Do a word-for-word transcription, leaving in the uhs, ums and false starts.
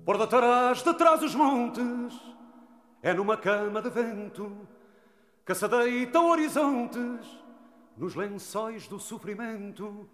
Por detrás, detrás os montes, é numa cama de vento que se deitam horizontes nos lençóis do sofrimento.